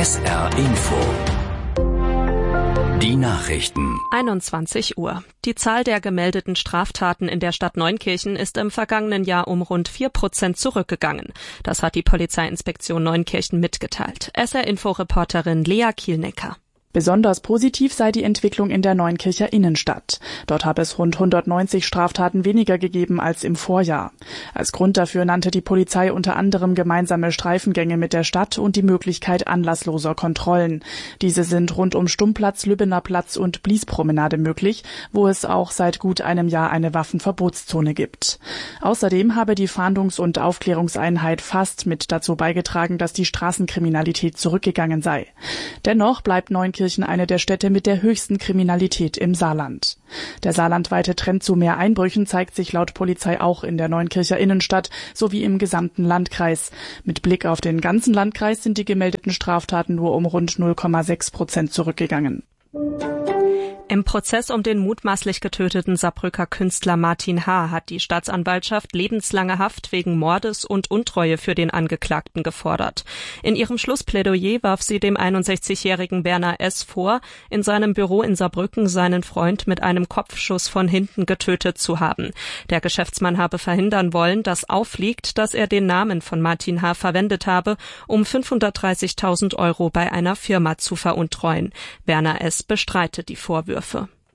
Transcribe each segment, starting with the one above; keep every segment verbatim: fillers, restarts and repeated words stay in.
S R Info. Die Nachrichten. einundzwanzig Uhr. Die Zahl der gemeldeten Straftaten in der Stadt Neunkirchen ist im vergangenen Jahr um rund vier Prozent zurückgegangen. Das hat die Polizeiinspektion Neunkirchen mitgeteilt. S R-Info-Reporterin Lea Kielnecker. Besonders positiv sei die Entwicklung in der Neunkircher Innenstadt. Dort habe es rund hundertneunzig Straftaten weniger gegeben als im Vorjahr. Als Grund dafür nannte die Polizei unter anderem gemeinsame Streifengänge mit der Stadt und die Möglichkeit anlassloser Kontrollen. Diese sind rund um Stummplatz, Lübbener Platz und Bliespromenade möglich, wo es auch seit gut einem Jahr eine Waffenverbotszone gibt. Außerdem habe die Fahndungs- und Aufklärungseinheit FAST mit dazu beigetragen, dass die Straßenkriminalität zurückgegangen sei. Dennoch bleibt Neunkirchen eine der Städte mit der höchsten Kriminalität im Saarland. Der saarlandweite Trend zu mehr Einbrüchen zeigt sich laut Polizei auch in der Neunkircher Innenstadt sowie im gesamten Landkreis. Mit Blick auf den ganzen Landkreis sind die gemeldeten Straftaten nur um rund null Komma sechs Prozent zurückgegangen. Im Prozess um den mutmaßlich getöteten Saarbrücker Künstler Martin H. hat die Staatsanwaltschaft lebenslange Haft wegen Mordes und Untreue für den Angeklagten gefordert. In ihrem Schlussplädoyer warf sie dem einundsechzigjährigen Werner S. vor, in seinem Büro in Saarbrücken seinen Freund mit einem Kopfschuss von hinten getötet zu haben. Der Geschäftsmann habe verhindern wollen, dass auffliegt, dass er den Namen von Martin H. verwendet habe, um fünfhundertdreißigtausend Euro bei einer Firma zu veruntreuen. Werner S. bestreitet die Vorwürfe.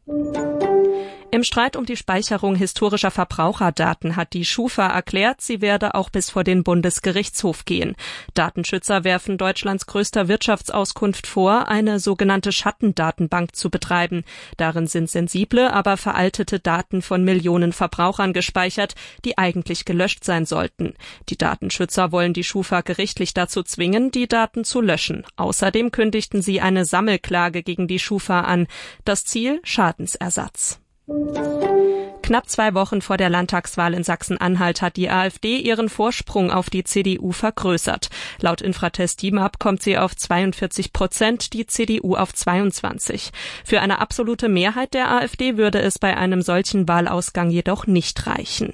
Im Streit um die Speicherung historischer Verbraucherdaten hat die Schufa erklärt, sie werde auch bis vor den Bundesgerichtshof gehen. Datenschützer werfen Deutschlands größter Wirtschaftsauskunft vor, eine sogenannte Schattendatenbank zu betreiben. Darin sind sensible, aber veraltete Daten von Millionen Verbrauchern gespeichert, die eigentlich gelöscht sein sollten. Die Datenschützer wollen die Schufa gerichtlich dazu zwingen, die Daten zu löschen. Außerdem kündigten sie eine Sammelklage gegen die Schufa an. Das Ziel: Schadensersatz. Knapp zwei Wochen vor der Landtagswahl in Sachsen-Anhalt hat die AfD ihren Vorsprung auf die C D U vergrößert. Laut Infratest D I M A P kommt sie auf zweiundvierzig Prozent, die C D U auf zweiundzwanzig. Für eine absolute Mehrheit der AfD würde es bei einem solchen Wahlausgang jedoch nicht reichen.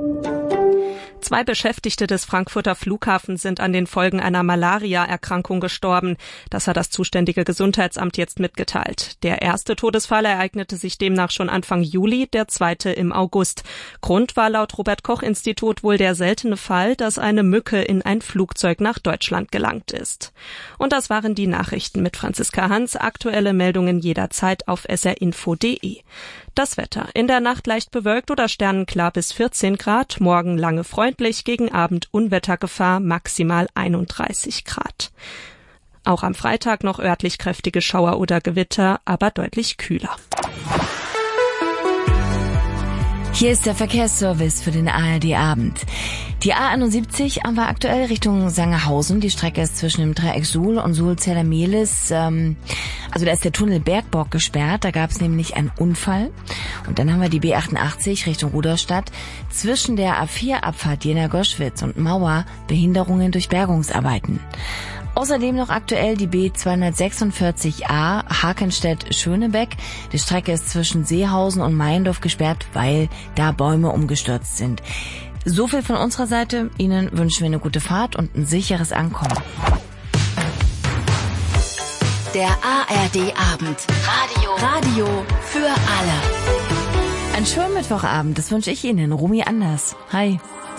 Zwei Beschäftigte des Frankfurter Flughafens sind an den Folgen einer Malaria-Erkrankung gestorben. Das hat das zuständige Gesundheitsamt jetzt mitgeteilt. Der erste Todesfall ereignete sich demnach schon Anfang Juli, der zweite im August. Grund war laut Robert-Koch-Institut wohl der seltene Fall, dass eine Mücke in ein Flugzeug nach Deutschland gelangt ist. Und das waren die Nachrichten mit Franziska Hans. Aktuelle Meldungen jederzeit auf s r info punkt d e. Das Wetter: in der Nacht leicht bewölkt oder sternenklar bis vierzehn Grad, morgen lange freundlich, gegen Abend Unwettergefahr, maximal einunddreißig Grad. Auch am Freitag noch örtlich kräftige Schauer oder Gewitter, aber deutlich kühler. Hier ist der Verkehrsservice für den A R D-Abend. Die A einundsiebzig war aktuell Richtung Sangerhausen. Die Strecke ist zwischen dem Dreieck Suhl und Suhl-Zellermehlis. Ähm, also da ist der Tunnel Bergborg gesperrt. Da gab es nämlich einen Unfall. Und dann haben wir die B achtundachtzig Richtung Rudolstadt. Zwischen der A vier Abfahrt Jena-Goschwitz und Mauer Behinderungen durch Bergungsarbeiten. Außerdem noch aktuell die B zweihundertsechsundvierzig A Hakenstedt-Schönebeck. Die Strecke ist zwischen Seehausen und Meiendorf gesperrt, weil da Bäume umgestürzt sind. So viel von unserer Seite. Ihnen wünschen wir eine gute Fahrt und ein sicheres Ankommen. Der A R D-Abend. Radio. Radio für alle. Einen schönen Mittwochabend, das wünsche ich Ihnen. Rumi Anders. Hi.